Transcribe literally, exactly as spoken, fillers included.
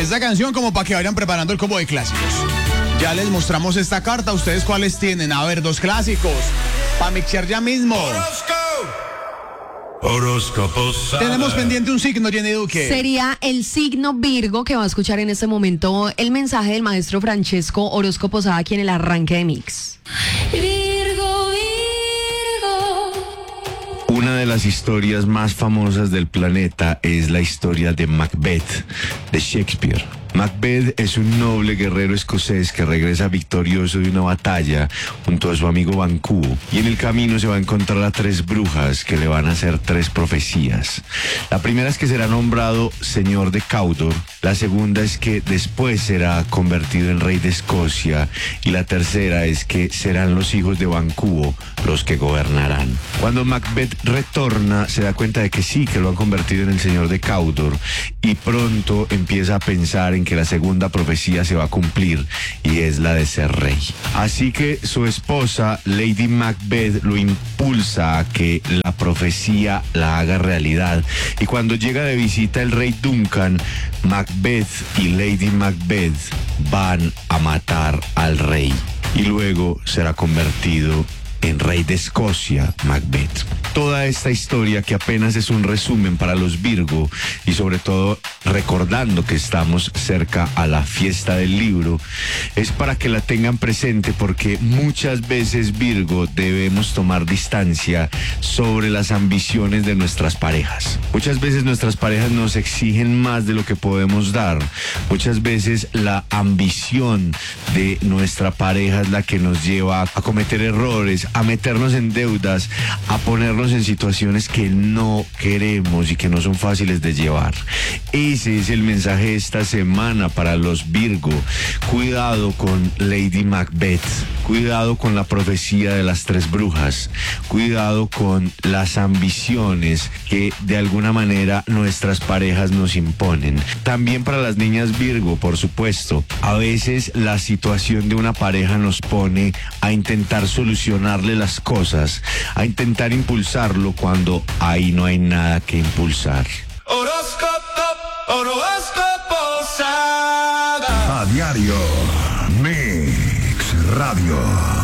esta canción como para que vayan preparando el combo de clásicos. Ya les mostramos esta carta. ¿Ustedes cuáles tienen? A ver, dos clásicos. Para mixear ya mismo. Horóscopo. Tenemos pendiente un signo, Jenny Duque. Sería el signo Virgo, que va a escuchar en este momento el mensaje del maestro Francesco Orozco Posada aquí en el arranque de Mix. Virgo, Virgo. Una de las historias más famosas del planeta es la historia de Macbeth, de Shakespeare. Macbeth es un noble guerrero escocés que regresa victorioso de una batalla junto a su amigo Banquo, y en el camino se va a encontrar a tres brujas que le van a hacer tres profecías. La primera es que será nombrado señor de Cawdor, la segunda es que después será convertido en rey de Escocia, y la tercera es que serán los hijos de Banquo los que gobernarán. Cuando Macbeth retorna, se da cuenta de que sí, que lo han convertido en el señor de Cawdor, y pronto empieza a pensar en que la segunda profecía se va a cumplir, y es la de ser rey. Así que su esposa, Lady Macbeth, lo impulsa a que la profecía la haga realidad, y cuando llega de visita el rey Duncan, Macbeth y Lady Macbeth van a matar al rey, y luego será convertido en rey de Escocia, Macbeth. Toda esta historia, que apenas es un resumen para los Virgo, y sobre todo recordando que estamos cerca a la fiesta del libro, es para que la tengan presente, porque muchas veces, Virgo, debemos tomar distancia sobre las ambiciones de nuestras parejas. Muchas veces nuestras parejas nos exigen más de lo que podemos dar. Muchas veces la ambición de nuestra pareja es la que nos lleva a cometer errores, a meternos en deudas, a ponernos en situaciones que no queremos y que no son fáciles de llevar. Ese es el mensaje de esta semana para los Virgo. Cuidado con Lady Macbeth, cuidado con la profecía de las tres brujas, cuidado con las ambiciones que de alguna manera nuestras parejas nos imponen. También para las niñas Virgo, por supuesto, a veces la situación de una pareja nos pone a intentar solucionar las cosas, a intentar impulsarlo cuando ahí no hay nada que impulsar. Horóscopo, horóscopo Saga. A diario, Mix Radio.